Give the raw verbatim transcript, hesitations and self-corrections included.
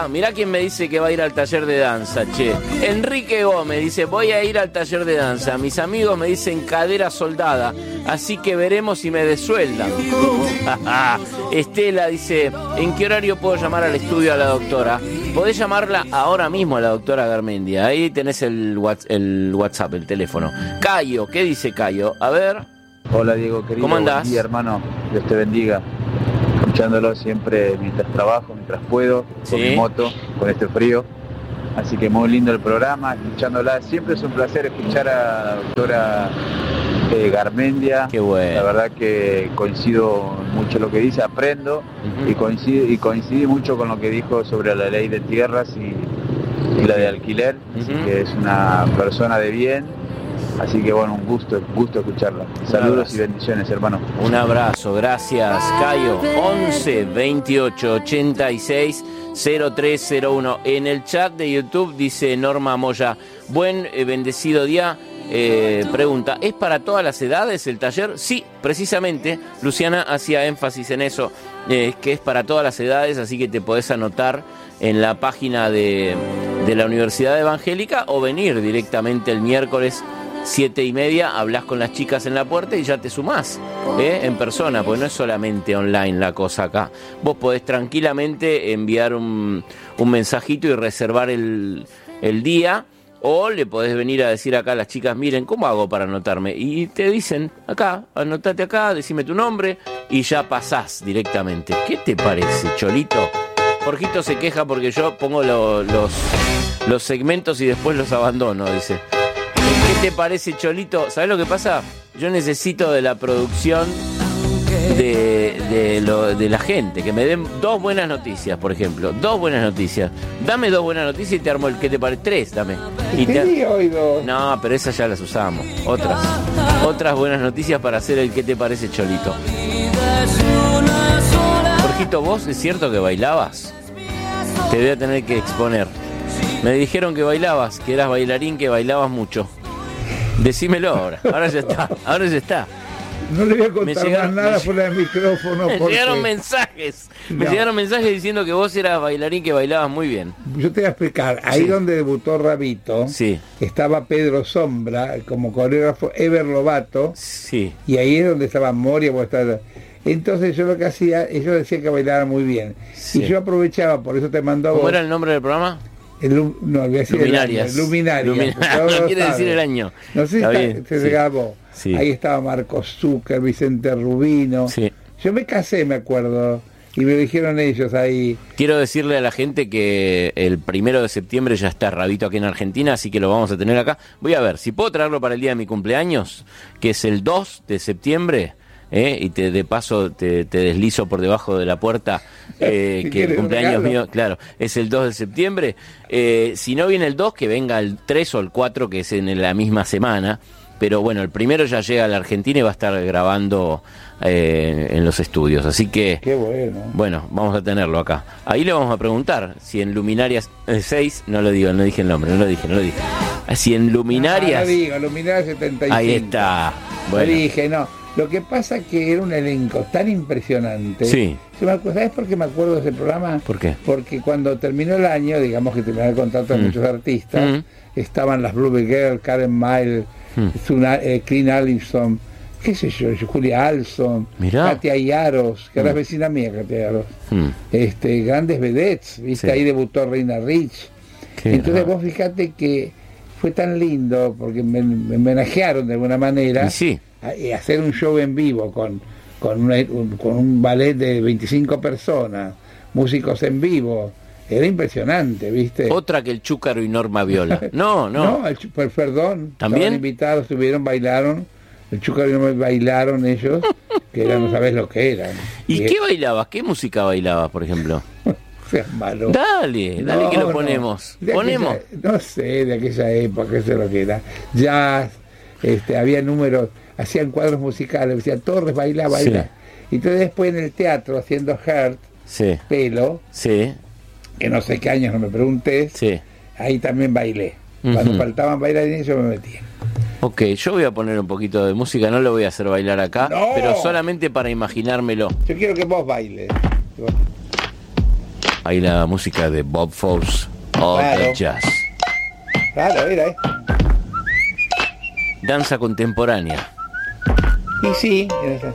Mirá, mirá quién me dice que va a ir al taller de danza, che. Enrique Gómez dice, voy a ir al taller de danza. Mis amigos me dicen cadera soldada, así que veremos si me desueldan. Estela dice, ¿en qué horario puedo llamar al estudio a la doctora? Podés llamarla ahora mismo a la doctora Garmendia. Ahí tenés el WhatsApp, el teléfono. Cayo, ¿qué dice Cayo? A ver. Hola Diego, querido. ¿Cómo andás? Buen día, hermano. Dios te bendiga. Escuchándolo siempre mientras trabajo, mientras puedo, con ¿Sí? mi moto, con este frío. Así que muy lindo el programa, escuchándola. Siempre es un placer escuchar a la doctora eh, Garmendia. Qué bueno. La verdad que coincido mucho lo que dice, aprendo. Uh-huh. y, coincide, y coincidí mucho con lo que dijo sobre la ley de tierras y, y la de alquiler. Uh-huh. Así que es una persona de bien. Así que bueno, un gusto, un gusto escucharla. Saludos y bendiciones, hermano. Un abrazo, gracias, Cayo. once veintiocho ochenta y seis cero tres cero uno. En el chat de YouTube dice Norma Moya, buen eh, bendecido día. Eh, pregunta, ¿es para todas las edades el taller? Sí, precisamente, Luciana hacía énfasis en eso, eh, que es para todas las edades, así que te podés anotar en la página de, de la Universidad Evangélica o venir directamente el miércoles siete y media, hablas con las chicas en la puerta y ya te sumás, ¿eh? En persona, porque no es solamente online la cosa acá. Vos podés tranquilamente enviar un, un mensajito y reservar el, el día, o le podés venir a decir acá a las chicas, miren, ¿cómo hago para anotarme? Y te dicen, acá, anotate acá, decime tu nombre, y ya pasás directamente. ¿Qué te parece, Cholito? Jorgito se queja porque yo pongo lo, los, los segmentos y después los abandono, dice. ¿Qué te parece, Cholito? ¿Sabés lo que pasa? Yo necesito de la producción de, de, lo, de la gente, que me den dos buenas noticias, por ejemplo. Dos buenas noticias. Dame dos buenas noticias y te armo el ¿qué te parece? Tres, dame. Y te... No, pero esas ya las usamos. Otras. Otras buenas noticias para hacer el ¿qué te parece, Cholito? Jorgito, ¿vos es cierto que bailabas? Te voy a tener que exponer. Me dijeron que bailabas, que eras bailarín, que bailabas mucho. Decímelo ahora, ahora ya está, ahora ya está. No le voy a contar llegaron, más nada fuera del micrófono. Me porque... llegaron mensajes, me no. llegaron mensajes diciendo que vos eras bailarín, que bailabas muy bien. Yo te voy a explicar, ahí sí. Donde debutó Rabito, sí. Estaba Pedro Sombra como coreógrafo, Ever Lobato, sí. Y ahí es donde estaba Moria, estaba... Entonces yo lo que hacía, ellos decían que bailaban muy bien, sí. Y yo aprovechaba, por eso te mandó a vos. ¿Cómo era el nombre del programa? El, no, voy a decir Luminarias. El año, Luminarias. Luminarias. No quiere decir el año. No sé si está, está, se sí. grabó. Sí. Ahí estaba Marcos Zucker, Vicente Rubino. Sí. Yo me casé, me acuerdo, y me dijeron ellos ahí. Quiero decirle a la gente que el primero de septiembre ya está Rabito aquí en Argentina, así que lo vamos a tener acá. Voy a ver, si puedo traerlo para el día de mi cumpleaños, que es el dos de septiembre. ¿Eh? Y te, de paso te, te deslizo por debajo de la puerta eh, que el cumpleaños mío, claro, es el dos de septiembre. Eh, si no viene el dos, que venga el tres o el cuatro, que es en la misma semana. Pero bueno, el primero ya llega a la Argentina y va a estar grabando eh, en los estudios. Así que, qué bueno. Bueno, vamos a tenerlo acá. Ahí le vamos a preguntar si en Luminarias seis, no lo digo, no dije el nombre, no lo dije, no lo dije. Si en Luminarias... No, no digo, Luminarias setenta y cinco. Ahí está. Bueno. No dije, no. Lo que pasa es que era un elenco tan impresionante. Sí. ¿Sabes por qué me acuerdo de ese programa? ¿Por qué? Porque cuando terminó el año, digamos que terminó el contrato de mm. muchos artistas, mm. estaban las Bluebell Girls, Karen Mile, mm. Zuna, eh, Clint Allison, qué sé yo, Julia Alson, Mirá. Katia Yaros, que mm. era vecina mía, Katia Yaros. Mm. Este, grandes vedettes, ¿viste? Sí. Ahí debutó Reina Rich. Qué Entonces raro. Vos fijate que fue tan lindo, porque me, me homenajearon de alguna manera. Y sí. Y hacer un show en vivo con, con, una, un, con un ballet de veinticinco personas, músicos en vivo, era impresionante, ¿viste? Otra que el Chúcaro y Norma Viola. No, no. No, el, pues, perdón. ¿También? Estaban invitados, estuvieron, bailaron, el Chúcaro y Norma bailaron ellos, que era, no sabés lo que eran. ¿Y, ¿Y qué es... bailabas? ¿Qué música bailabas, por ejemplo? Seas malo. Dale, dale no, que lo ponemos. No. Ponemos. Aquella, no sé, de aquella época, eso es lo que era. Jazz, este, había números... Hacían cuadros musicales, decían Torres, baila, baila. Sí. Y entonces después en el teatro, haciendo Heart, sí. Pelo, sí. que no sé qué años, no me preguntes, sí. Ahí también bailé. Uh-huh. Cuando faltaban bailarines yo me metía. Ok, yo voy a poner un poquito de música, no lo voy a hacer bailar acá, no. Pero solamente para imaginármelo. Yo quiero que vos bailes. Ahí la música de Bob Fosse, All Claro. the Jazz. Claro, era, ¿eh? Danza contemporánea. Y sí,